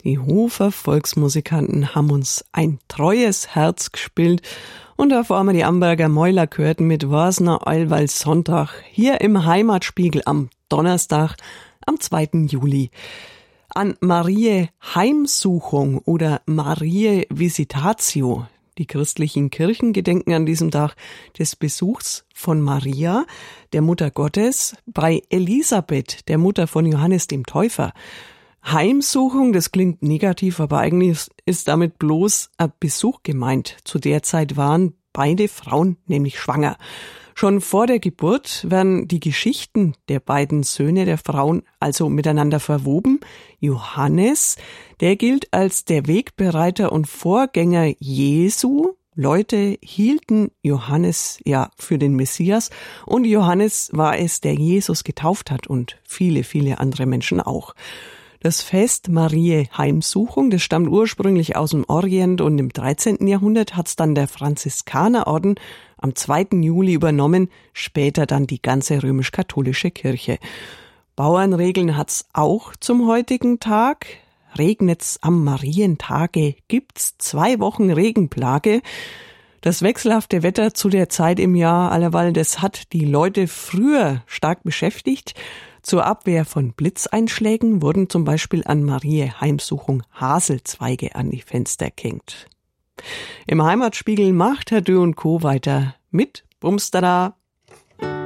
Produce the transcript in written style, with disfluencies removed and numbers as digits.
Die Hofer Volksmusikanten haben uns ein treues Herz gespielt und davor haben wir die Amberger Mäuler gehört mit Wasner Allweil Sonntag hier im Heimatspiegel am Donnerstag, am 2. Juli. An Mariä Heimsuchung oder Mariä Visitatio. Die christlichen Kirchen gedenken an diesem Tag des Besuchs von Maria, der Mutter Gottes, bei Elisabeth, der Mutter von Johannes dem Täufer. Heimsuchung, das klingt negativ, aber eigentlich ist damit bloß ein Besuch gemeint. Zu der Zeit waren beide Frauen nämlich schwanger. Schon vor der Geburt werden die Geschichten der beiden Söhne der Frauen also miteinander verwoben. Johannes, der gilt als der Wegbereiter und Vorgänger Jesu. Leute hielten Johannes ja für den Messias und Johannes war es, der Jesus getauft hat und viele, viele andere Menschen auch. Das Fest Mariä Heimsuchung, das stammt ursprünglich aus dem Orient und im 13. Jahrhundert hat's dann der Franziskanerorden am 2. Juli übernommen, später dann die ganze römisch-katholische Kirche. Bauernregeln hat's auch zum heutigen Tag. Regnet's am Marientage, gibt's 2 Wochen Regenplage. Das wechselhafte Wetter zu der Zeit im Jahr allerweil, das hat die Leute früher stark beschäftigt. Zur Abwehr von Blitzeinschlägen wurden zum Beispiel an Mariä Heimsuchung Haselzweige an die Fenster gehängt. Im Heimatspiegel macht Herr Dö und Co. weiter mit Bumstada.